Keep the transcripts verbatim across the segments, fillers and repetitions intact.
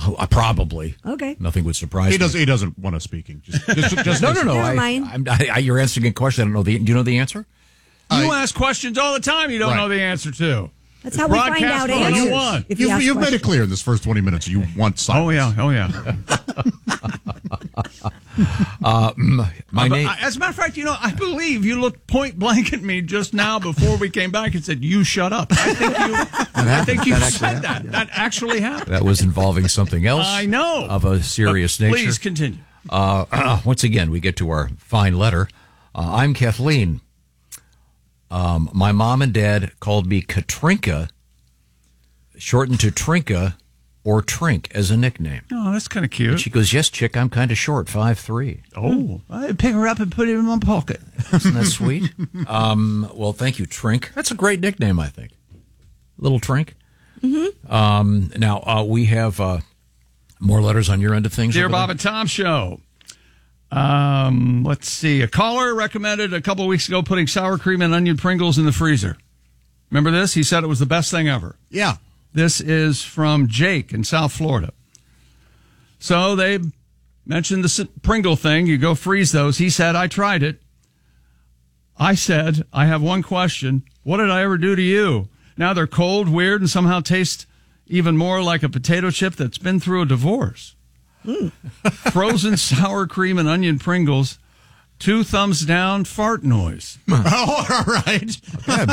Uh, probably. Okay. Nothing would surprise he me. Does, he doesn't want to speaking. Just, just, just no, no, no. Never I, mind. I'm, I, I, you're answering a question. I don't know the. Do you know the answer? You I- ask questions all the time you don't Right. know the answer to. That's how we find Broadcast out one oh answers. one. If you You've, ask you've made it questions. clear in this first twenty minutes you want silence. Oh, yeah. Oh, yeah. Uh, my Uh, but name. I- as a matter of fact, you know, I believe you looked point blank at me just now before we came back and said, "You shut up." I think you. I think you That actually said that. That actually happened. That was involving something else. I know. Of a serious But nature. Please continue. Uh, once again, we get to our fine letter. Uh, I'm Kathleen. Um, my mom and dad called me Katrinka, shortened to Trinka or Trink as a nickname. Oh, that's kind of cute. And she goes, yes, chick, I'm kind of short, five three. Oh, I pick her up and put it in my pocket. Isn't that sweet? um, well, thank you, Trink. That's a great nickname, I think. Little Trink. Mm-hmm. Um, now, uh, we have uh, more letters on your end of things. Dear over Bob there? and Tom Show. Um, let's see. A caller recommended a couple of weeks ago putting sour cream and onion Pringles in the freezer. Remember this? He said it was the best thing ever. Yeah. This is from Jake in South Florida. So they mentioned the Pringle thing. You go freeze those. He said, I tried it. I said, I have one question. What did I ever do to you? Now they're cold, weird, and somehow taste even more like a potato chip that's been through a divorce. Mm. Frozen sour cream and onion Pringles. Two thumbs down, fart noise. Oh, all right.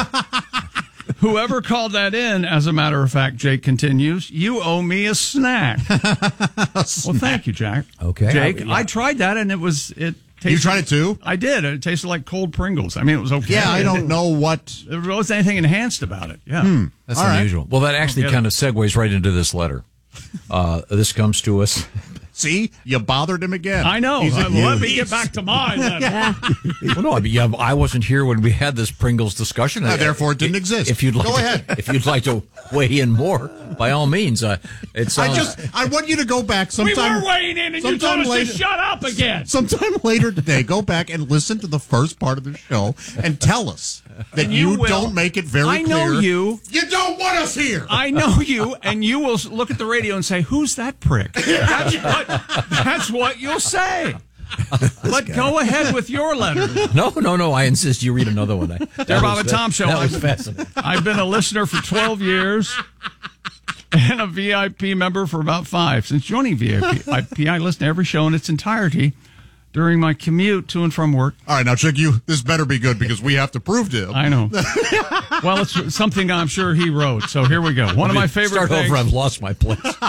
Whoever called that in, as a matter of fact, Jake continues, you owe me a snack. a snack. Well, thank you, Jack. Okay. Jake, I, yeah. I tried that, and it was... it. Tasted, You tried it too? I did. It tasted like cold Pringles. I mean, it was okay. Yeah, I don't know what... There wasn't anything enhanced about it. Yeah. Hmm. That's All unusual. right. Well, that actually Get kind of segues right into this letter. Uh, this comes to us. See? You bothered him again. I know. He's Uh, a- let me get back to my letter. Well, no, I mean, yeah, I wasn't here when we had this Pringles discussion. Uh, therefore, it didn't exist. If you'd like, Go to, ahead. If you'd like to weigh in more, by all means. Uh, it sounds, I just, I want you to go back We sometime. were weighing in, and you told sometime us later- to shut up again. Sometime later today, go back and listen to the first part of the show and tell us that You you, will. don't make it very I clear. know you. You don't want us here. I know you, and you will look at the radio and say, "Who's that prick?" That's what, that's what you'll say. But go ahead with your letter. no, no, no. I insist you read another one. I, that Dear Bob was- and Tom Show. That was I've- fascinating. I've been a listener for twelve years and a V I P member for about five. Since joining V I P, I listen to every show in its entirety during my commute to and from work. All right, now, Chick, you, this better be good because we have to prove to him. I know. Well, it's something I'm sure he wrote. So here we go. One of my favorite Start things. over. I've lost my place. Uh,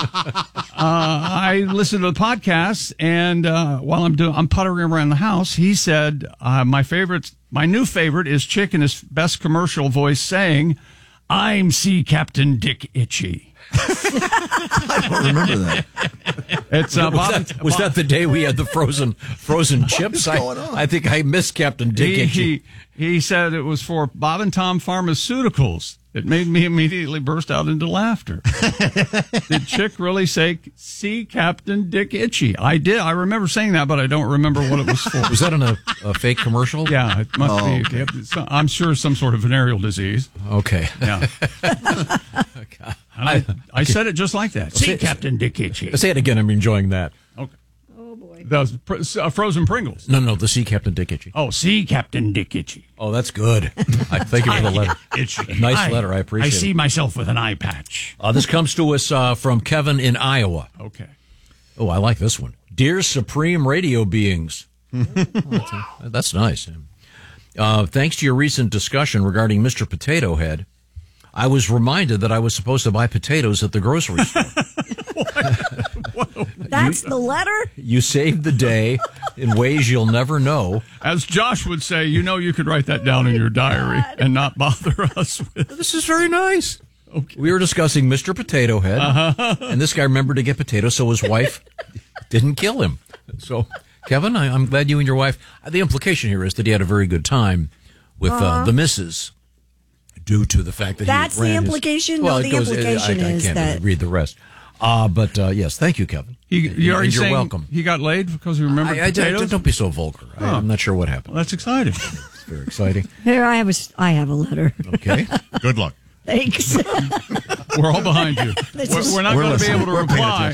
I listen to the podcast, and uh, while I'm doing, I'm puttering around the house. He said, uh, "My favorite, my new favorite is Chick in his best commercial voice saying, I'm Sea Captain Dick Itchy.'" I don't remember that. It's uh, was Bob, that, was that the day we had the frozen frozen chips? is going on? I, I think I missed Captain Dick he, Itchy. he he said it was for Bob and Tom Pharmaceuticals. It made me immediately burst out into laughter. Did Chick really say "See Captain Dick Itchy"? I did. I remember saying that, but I don't remember what it was for. Was that in a, a fake commercial? Yeah, it must Oh, be. okay. It's- I'm sure some sort of venereal disease. Okay. Yeah. And I, I said it just like that. See say- Captain Dick Itchy. Say it again. I'm enjoying that. Okay. Oh, boy. Those pr- uh, frozen Pringles. No, no, the Sea Captain Dick Itchy. Oh, see Captain Dick Itchy. Oh, that's good. I thank you for the letter. Itchy. Nice letter. I appreciate I see it. myself with an eye patch. Uh, this comes to us uh, from Kevin in Iowa. Okay. Oh, I like this one. Dear Supreme Radio Beings. Oh, that's nice. Uh, thanks to your recent discussion regarding Mister Potato Head, I was reminded that I was supposed to buy potatoes at the grocery store. That's the letter? You saved the day in ways you'll never know. As Josh would say, you know you could write that down in your diary and not bother us with. This is very nice. Okay. We were discussing Mister Potato Head, Uh-huh. and this guy remembered to get potatoes, so his wife didn't kill him. So, Kevin, I, I'm glad you and your wife. The implication here is that he had a very good time with uh, the missus, due to the fact that That's he the ran his- implication? Well, No, it the goes, implication I, I is can't that- really read the rest. Uh, but uh, yes, thank you, Kevin. He, you already And you're saying welcome. he got laid because he remembered I, I, potatoes? don't be so vulgar. I, I'm not sure what happened. Well, that's exciting. It's very exciting. Here, I have a, s- I have a letter. Okay. Good luck. Thanks. We're all behind you. This We're, is- we're not We're going to be listening. able to We're paying reply.